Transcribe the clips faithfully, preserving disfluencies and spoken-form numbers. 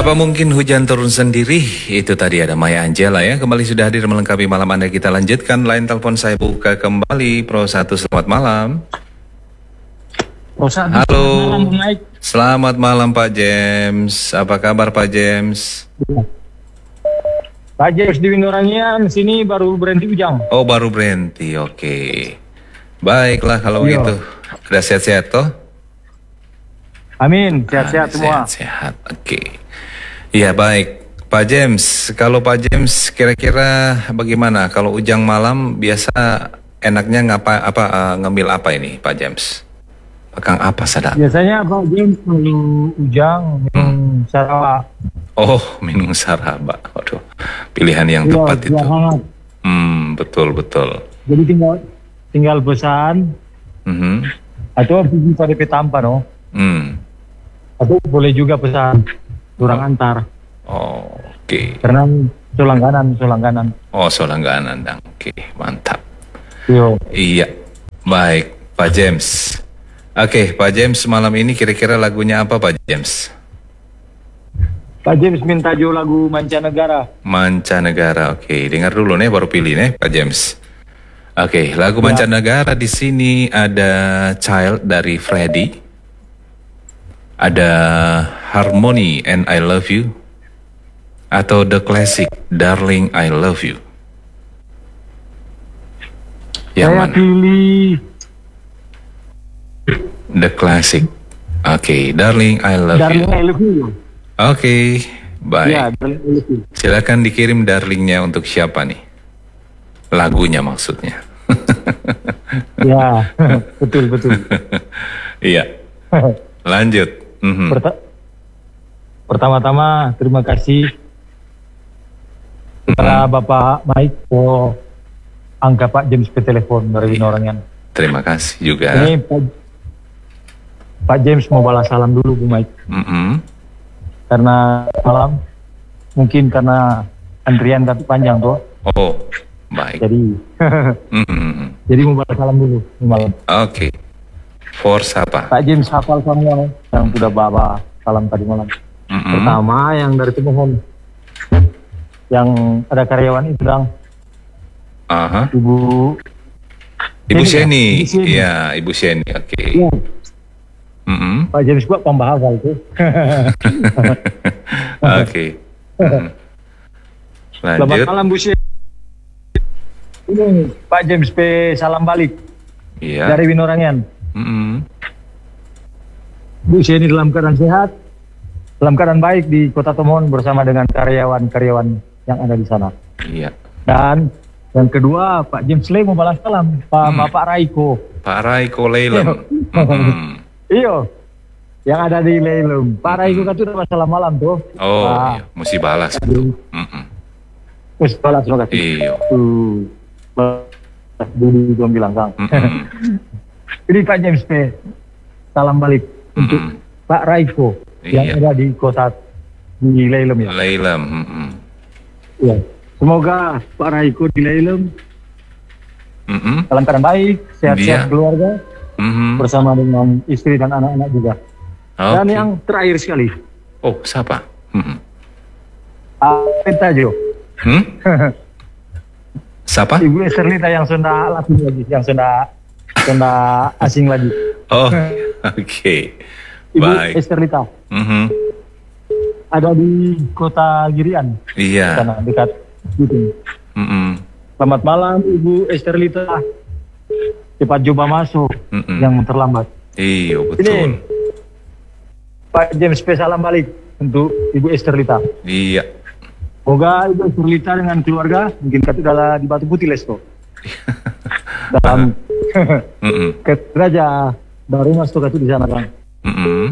Apa mungkin hujan turun sendiri? Itu tadi ada Maya Angela ya. Kembali sudah hadir melengkapi malam Anda. Kita lanjutkan. Line telepon saya buka kembali. Pro satu, selamat malam. Pro satu, halo. Selamat malam, Mike. Selamat malam Pak James. Apa kabar Pak James? Pak James di Windorangian, sini baru berhenti hujan. Oh, baru berhenti. Oke. Baiklah kalau Yo. gitu. Udah sehat-sehat toh? Amin, sehat-sehat Ah, semua. Sehat-sehat. Oke. Iya baik, Pak James. Kalau Pak James kira-kira bagaimana? Kalau ujang malam biasa enaknya ngapa apa uh, ngambil apa ini, Pak James? Pegang apa sadar? Biasanya Pak James kalau ujang minum Hmm. sarawak. Oh, minum saraba. Waduh, pilihan yang Iya, tepat itu. biar hangat. Hmm, betul betul. Jadi tinggal tinggal pesan Mhm. atau pergi pada petampa no. Hmm. Atau boleh juga pesan kurang antar. Oh, oke. Karena solangganan, solangganan. Oh, solangganan dang. Oke, mantap. Yo. Iya, baik, Pak James. Oke, Pak James, malam ini kira-kira lagunya apa, Pak James? Pak James minta jo lagu mancanegara. Mancanegara, oke. Dengar dulu nih, baru pilih nih, Pak James. Oke, lagu Ya. mancanegara di sini ada Child dari Freddy, ada Harmony and I Love You, atau The Classic Darling I Love You. Yang Saya mana? pilih The Classic. Oke, Darling I Love Darling You. I Love You. Oke, baik. Ya, Darling I Love You. Silakan dikirim darlingnya untuk siapa nih? Lagunya maksudnya. Ya, betul betul. Iya, lanjut. Mhm. Perta- Pertama-tama terima kasih kepada Bapak Mike for angka Pak James ke telepon dari Windorangian. Terima kasih juga. Ini Pak, Pak James mau balas salam dulu Bu Mike, Mhm. karena malam mungkin karena antrian kartu panjang tuh, Oh, baik. jadi Mhm. jadi mau balas salam dulu Bu malam. Oke. Force apa? Pak James hafal semua yang sudah bawa salam tadi malam. Mhm. Pertama yang dari Timohon, yang ada karyawan itu dong, Aha. Ibu Ibu Sheni, Sheni. Ibu Sheni. Iya, Ibu Sheni. Oke. ya, Mhm. Pak James buat pembahasa itu. Oke. Mhm. Selamat Lanjut. malam Bu Sheni. Ini Pak James P salam balik Iya. dari Windorangian. Mhm. Bu Sheni dalam keadaan sehat, dalam keadaan baik di Kota Tomohon bersama dengan karyawan-karyawan yang ada di sana. Iya. Dan yang kedua Pak James Lee mau balas salam Pak Hmm. Bapak Raiko. Pak Raiko Leilem. Mhm. Iyo, yang ada di Leilum. Pak Raiko kan sudah salam malam tuh. Oh, Pak, iya. Mesti balas itu. Mhm. Terus balas terima kasih. Iya. Tuh, balas dulu belum bilang Kang. Mhm. Jadi Pak James P salam balik untuk Mhm. Pak Raiko yang Iya. ada di kota di Leilum ya. Leilem. Mhm. Iya. Semoga Pak Raiko di Leilum Mhm. dalam keadaan baik, sehat-sehat Iya. keluarga Mhm. bersama dengan istri dan anak-anak juga. Dan Oke. yang terakhir sekali, Oh, siapa? Mhm. Alita Jo, Hmm? Siapa? Ibu Esterlita yang sudah latih lagi, yang sudah sudah asing lagi. Oh, oke. Ibu Baik. Esterlita Mhm. ada di kota Girian, Iya. sana dekat gitu. Mhm. Selamat malam Ibu Esterlita. Cepat coba masuk, Mhm. yang terlambat. Iya, Ini betul. Pak James P salam balik untuk Ibu Esterlita. Iya. Semoga Ibu Esterlita dengan keluarga mungkin kata dalam di Batu Putih Lesto. Dalam Mhm. Raja baru masuk itu di sana kan. Mhm.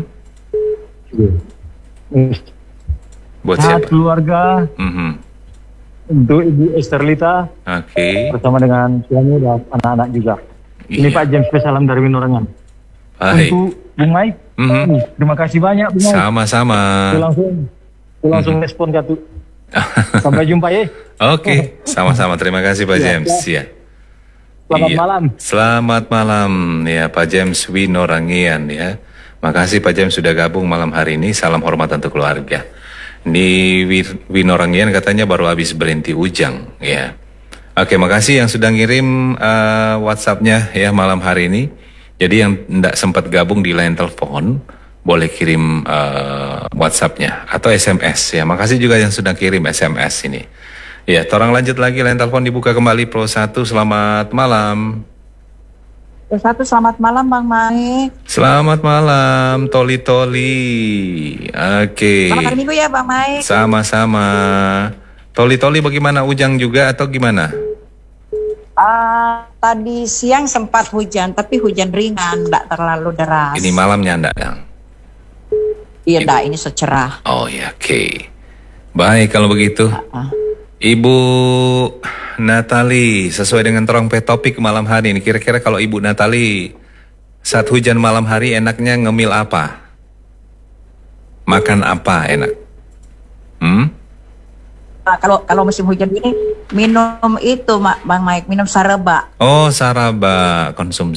Buat Sehat siapa? keluarga Mhm. untuk Ibu Esterlita Oke. bersama dengan suami dan anak-anak juga. Ini Iya. Pak James P salam dari Windorangian. Baik. Untuk Bung Mike, Mhm. uh, terima kasih banyak Bung Mike. Sama-sama. Saya langsung saya langsung respon Katu. Sampai jumpa ya. Oke, sama-sama. Terima kasih Pak Iya, James. Ya. Selamat Iya. malam. Selamat malam ya Pak James Windorangian ya. Makasih Pak James sudah gabung malam hari ini. Salam hormat untuk keluarga. Di Wi- Winorangian katanya baru habis berhenti hujan, ya. Oke, makasih yang sudah ngirim eh, WhatsApp-nya ya malam hari ini. Jadi yang tidak sempat gabung di line telepon, boleh kirim eh, WhatsApp-nya atau S M S ya. Makasih juga yang sudah kirim S M S ini. Ya, orang lanjut lagi line telepon dibuka kembali Pro satu. Selamat malam. Satu, selamat malam Bang Maik. Selamat malam, Toli Toli. Oke. Selamat hari Minggu ya Bang Maik. Sama-sama. Toli Toli bagaimana, Ujang juga atau gimana? Ah, tadi siang sempat hujan, tapi hujan ringan, tidak terlalu deras. Ini malamnya enggak, Dang? Iya, dah ini secerah. Oh ya, oke. Baik kalau begitu. Ah. Ibu Natali, sesuai dengan terong pe topik malam hari ini, kira-kira kalau Ibu Natali saat hujan malam hari enaknya ngemil apa? Makan apa enak? Hmm? Ah, kalau kalau musim hujan ini minum itu Ma- Bang Maik, minum saraba. Oh, saraba, konsumsi